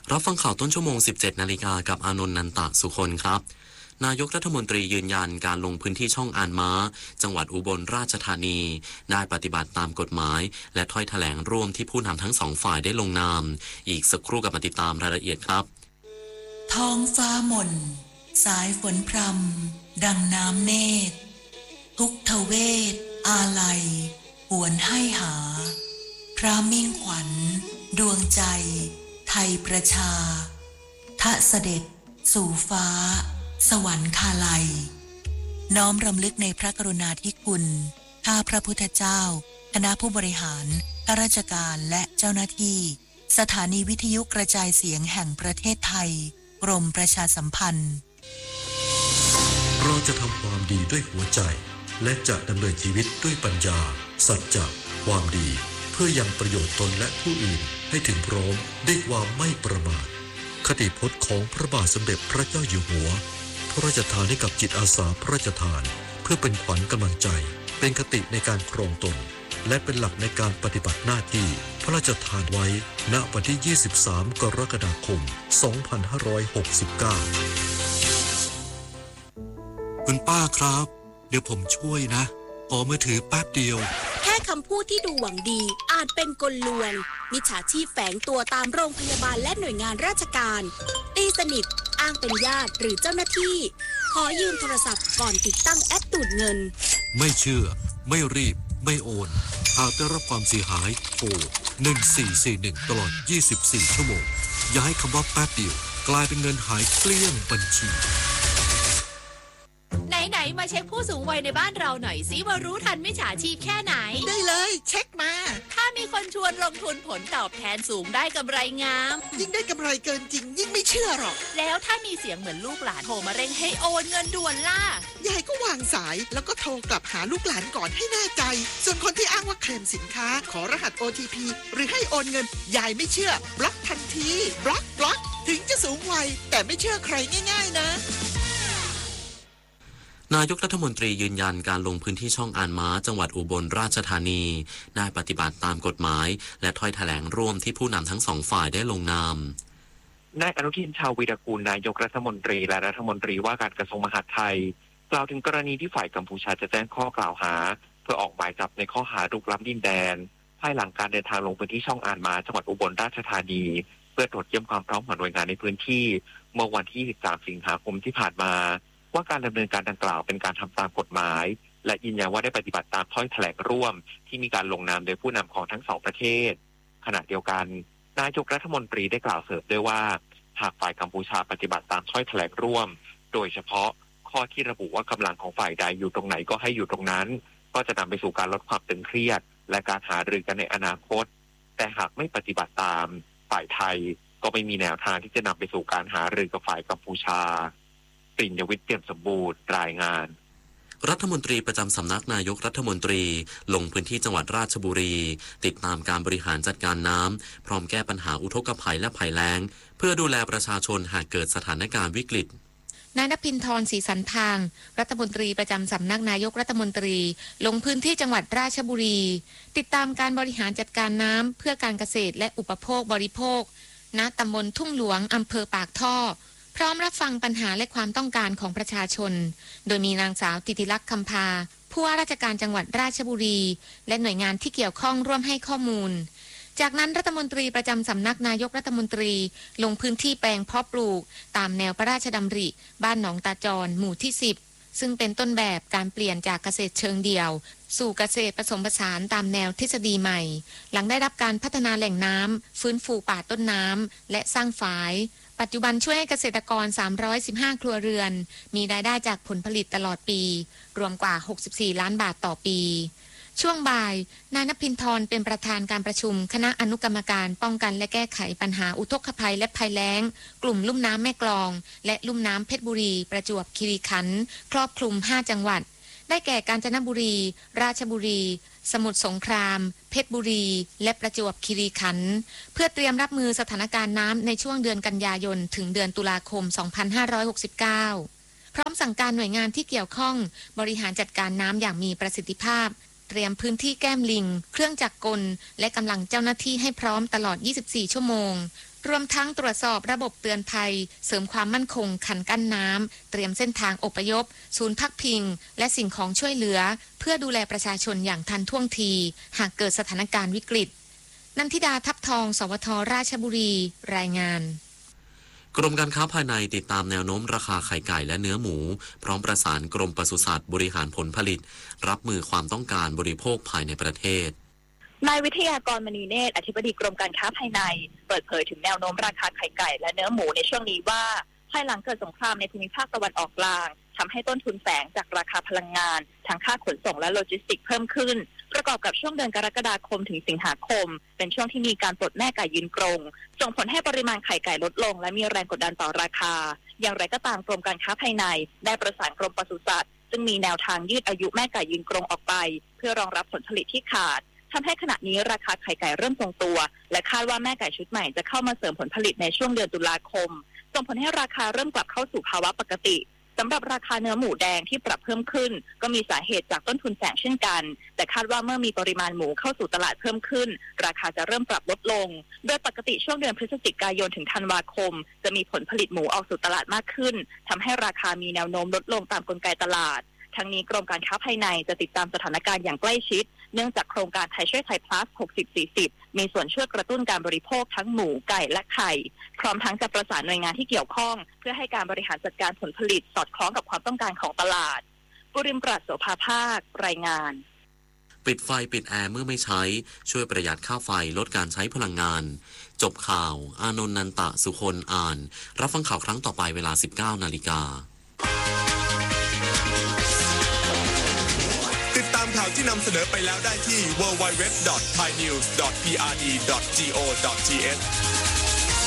รับฟังข่าวต้นชั่วโมง 17 นาฬิกากับอานนท์นันตะสุคนครับนายกรัฐมนตรียืนยันการลงพื้นที่ช่องอ่านม้าจังหวัดอุบลราชธานีได้ปฏิบัติตามกฎหมายและถ้อยแถลงร่วมที่ผู้นำทั้งสองฝ่ายได้ลงนามอีกสักครู่กับมาติดตามรายละเอียดครับท้องฟ้าหม่นสายฝนพรำดังน้ำเนตรทุกทเวทอาลัยหวนให้หาพระมิ่งขวัญดวงใจไทยประชาทะเสด็จสู่ฟ้าสวรรคาลัยน้อมรำลึกในพระกรุณาธิคุณข้าพระพุทธเจ้าคณะผู้บริหารข้าราชการและเจ้าหน้าที่สถานีวิทยุกระจายเสียงแห่งประเทศไทยกรมประชาสัมพันธ์เราจะทำความดีด้วยหัวใจและจะดำเนินชีวิตด้วยปัญญาสัจจะความดีเพื่อยังประโยชน์ตนและผู้อื่นให้ถึงพร้อมด้วยความไม่ประมาทคติพจน์ของพระบาทสมเด็จพระเจ้าอยู่หัวพระราชทานให้กับจิตอาสาพระราชทานเพื่อเป็นขวัญกำลังใจเป็นคติในการครองตนและเป็นหลักในการปฏิบัติหน้าที่พระราชทานไว้ณวันที่ 23 กรกฎาคม 2569 คุณป้าครับเดี๋ยวผมช่วยนะขอมือถือแป๊บเดียวแค่คำพูดที่ดูหวังดีอาจเป็นกลลวงมิจฉาชีพแฝงตัวตามโรงพยาบาลและหน่วยงานราชการตีสนิทอ้างเป็นญาติหรือเจ้าหน้าที่ขอยืมโทรศัพท์ก่อนติดตั้งแอปดูดเงินไม่เชื่อไม่รีบไม่โอนหากได้รับความเสียหายโทร1441ตลอด24ชั่วโมงอย่าให้คำว่าแป๊บเดียวกลายเป็นเงินหายเกลี้ยงบัญชีไหนมาเช็คผู้สูงวัยในบ้านเราหน่อยสิว่ารู้ทันมิจฉาชีพแค่ไหนได้เลยเช็คมาถ้ามีคนชวนลงทุนผลตอบแทนสูงได้กำไรงามยิ่งได้กำไรเกินจริงยิ่งไม่เชื่อหรอกแล้วถ้ามีเสียงเหมือนลูกหลานโทรมาเร่งให้โอนเงินด่วนล่ะยายก็วางสายแล้วก็โทรกลับหาลูกหลานก่อนให้แน่ใจส่วนคนที่อ้างว่าเคลมสินค้าขอรหัส OTP หรือให้โอนเงินยายไม่เชื่อบล็อกทันทีบล็อกถึงจะสูงวัยแต่ไม่เชื่อใครง่ายๆนะนายกรัฐมนตรียืนยันการลงพื้นที่ช่องอ่านม้าจังหวัดอุบลราชธานีได้ปฏิบัติตามกฎหมายและถ้อยแถลงร่วมที่ผู้นำทั้งสองฝ่ายได้ลงนามนายอนุทินชาญวีรกูลนายกรัฐมนตรีและรัฐมนตรีว่าการกระทรวงมหาดไทยกล่าวถึงกรณีที่ฝ่ายกัมพูชาจะแจ้งข้อกล่าวหาเพื่อออกหมายจับในข้อหารุกล้ำดินแดนภายหลังการเดินทางลงพื้นที่ช่องอ่านม้าจังหวัดอุบลราชธานีเพื่อตรวจเยี่ยมความพร้อมของหน่วยงานในพื้นที่เมื่อวันที่23 สิงหาคมที่ผ่านมาว่าการดำเนินการดังกล่าวเป็นการทำตามกฎหมายและยืนยันว่าได้ปฏิบัติตามถ้อยแถลงร่วมที่มีการลงนามโดยผู้นำของทั้งสองประเทศขณะเดียวกันนายกรัฐมนตรีได้กล่าวเสริมด้วยว่าหากฝ่ายกัมพูชาปฏิบัติตามถ้อยแถลงร่วมโดยเฉพาะข้อที่ระบุว่ากำลังของฝ่ายใดอยู่ตรงไหนก็ให้อยู่ตรงนั้นก็จะนำไปสู่การลดความตึงเครียดและการหารือกันในอนาคตแต่หากไม่ปฏิบัติตามฝ่ายไทยก็ไม่มีแนวทางที่จะนำไปสู่การหารือกับฝ่ายกัมพูชาปิ่นยวิทย์เปี่ยมสมบูรณ์รายงานรัฐมนตรีประจำสำนักนายกรัฐมนตรีลงพื้นที่จังหวัดราชบุรีติดตามการบริหารจัดการน้ำพร้อมแก้ปัญหาอุทกภัยและภัยแล้งเพื่อดูแลประชาชนหากเกิดสถานการณ์วิกฤตนายณภินทร์ ศรีสันพางรัฐมนตรีประจำสำนักนายกรัฐมนตรีลงพื้นที่จังหวัดราชบุรีติดตามการบริหารจัดการน้ำเพื่อการเกษตรและอุปโภคบริโภคณตำบลทุ่งหลวงอำเภอปากท่อพร้อมรับฟังปัญหาและความต้องการของประชาชนโดยมีนางสาวติติลักษณ์คำพาผู้ว่าราชการจังหวัดราชบุรีและหน่วยงานที่เกี่ยวข้องร่วมให้ข้อมูลจากนั้นรัฐมนตรีประจำสำนักนายกรัฐมนตรีลงพื้นที่แปลงเพาะปลูกตามแนวพระราชดำริบ้านหนองตาจรหมู่ที่10ซึ่งเป็นต้นแบบการเปลี่ยนจากเกษตรเชิงเดี่ยวสู่เกษตรผสมผสานตามแนวทฤษฎีใหม่หลังได้รับการพัฒนาแหล่งน้ำฟื้นฟูป่าต้นน้ำและสร้างฝายปัจจุบันช่วยให้เกษตรกร315ครัวเรือนมีรายได้จากผลผลิตตลอดปีรวมกว่า64ล้านบาทต่อปีช่วงบ่ายนายณภินทร์เป็นประธานการประชุมคณะอนุกรรมการป้องกันและแก้ไขปัญหาอุทกภัยและภัยแล้งกลุ่มลุ่มน้ำแม่กลองและลุ่มน้ำเพชรบุรีประจวบคีรีขันธ์ครอบคลุม5จังหวัดได้แก่กาญจนบุรีราชบุรีสมุทรสงครามเพชรบุรีและประจวบคีรีขันธ์เพื่อเตรียมรับมือสถานการณ์น้ำในช่วงเดือนกันยายนถึงเดือนตุลาคม 2569 พร้อมสั่งการหน่วยงานที่เกี่ยวข้องบริหารจัดการน้ำอย่างมีประสิทธิภาพเตรียมพื้นที่แก้มลิงเครื่องจักรกลและกำลังเจ้าหน้าที่ให้พร้อมตลอด 24 ชั่วโมงรวมทั้งตรวจสอบระบบเตือนภัยเสริมความมั่นคงคันกั้นน้ำเตรียมเส้นทางอพยพศูนย์พักพิงและสิ่งของช่วยเหลือเพื่อดูแลประชาชนอย่างทันท่วงทีหากเกิดสถานการณ์วิกฤตนันทิดาทับทองสวทราชบุรีรายงานกรมการค้าภายในติดตามแนวโน้มราคาไข่ไก่และเนื้อหมูพร้อมประสานกรมปศุสัตว์บริหารผลผลิตรับมือความต้องการบริโภคภายในประเทศนายวิทยากรมณีเนตรอธิบดีกรมการค้าภายในเปิดเผยถึงแนวโน้มราคาไข่ไก่และเนื้อหมูในช่วงนี้ว่าภายหลังเกิดสงครามในภูมิภาคตะวันออกกลางทำให้ต้นทุนแฝงจากราคาพลังงานทั้งค่าขนส่งและโลจิสติกส์เพิ่มขึ้นประกอบกับช่วงเดือนกรกฎาคมถึงสิงหาคมเป็นช่วงที่มีการปลดแม่ไก่ยืนกรงส่งผลให้ปริมาณไข่ไก่ลดลงและมีแรงกดดันต่อราคาอย่างไรก็ตามกรมการค้าภายในได้ประสานกรมปศุสัตว์ซึ่งมีแนวทางยืดอายุแม่ไก่ยืนกรงออกไปเพื่อรองรับผลผลิตที่ขาดทำให้ขณะนี้ราคาไข่ไก่เริ่มทรงตัวและคาดว่าแม่ไก่ชุดใหม่จะเข้ามาเสริมผลผลิตในช่วงเดือนตุลาคมส่งผลให้ราคาเริ่มกลับเข้าสู่ภาวะปกติสำหรับราคาเนื้อหมูแดงที่ปรับเพิ่มขึ้นก็มีสาเหตุจากต้นทุนแฝงเช่นกันแต่คาดว่าเมื่อมีปริมาณหมูเข้าสู่ตลาดเพิ่มขึ้นราคาจะเริ่มปรับลดลงโดยปกติช่วงเดือนพฤศจิกายนถึงธันวาคมจะมีผลผลิตหมูออกสู่ตลาดมากขึ้นทำให้ราคามีแนวโน้มลดลงตามกลไกตลาดทั้งนี้กรมการค้าภายในจะติดตามสถานการณ์อย่างใกล้ชิดเนื่องจากโครงการไทยช่วยไทย plus 60-40 มีส่วนช่วยกระตุ้นการบริโภคทั้งหมูไก่และไข่พร้อมทั้งจะประสานหน่วยงานที่เกี่ยวข้องเพื่อให้การบริหารจัดการผลผลิตสอดคล้องกับความต้องการของตลาดบุริมปราศโสภาภาครายงานปิดไฟปิดแอร์เมื่อไม่ใช้ช่วยประหยัดค่าไฟลดการใช้พลังงานจบข่าวอานนท์นันตะสุคนอ่านรับฟังข่าวครั้งต่อไปเวลา 19 นาฬิกาติดตามข่าวที่นำเสนอไปแล้วได้ที่ www.thainews.prd.go.th